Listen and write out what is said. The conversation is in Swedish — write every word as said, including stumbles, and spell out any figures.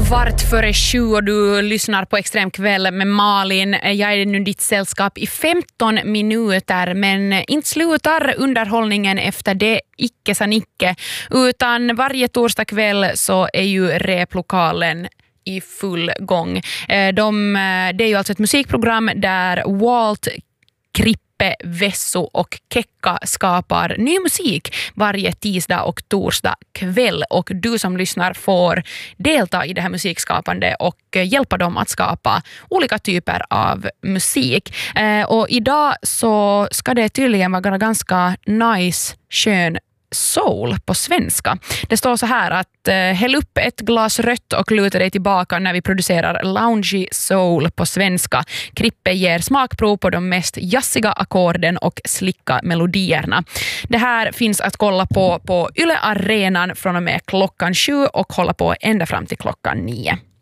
Kvart före sju och du lyssnar på Extrem kväll med Malin. Jag är nu ditt sällskap i femton minuter, men inte slutar underhållningen efter det, icke sa Nicke. Utan varje torsdag kväll så är ju replokalen i full gång. De, det är ju alltså ett musikprogram där Walt, Krippe, Vesso och Kekka skapar ny musik varje tisdag och torsdag kväll, och du som lyssnar får delta i det här musikskapande och hjälpa dem att skapa olika typer av musik. Eh, och idag så ska det tydligen vara ganska nice, skön soul på svenska. Det står så här att eh, häll upp ett glas rött och luta dig tillbaka när vi producerar loungy soul på svenska. Krippe ger smakprov på de mest jassiga ackorden och slicka melodierna. Det här finns att kolla på på Yle Arenan från och med klockan sju och hålla på ända fram till klockan nio.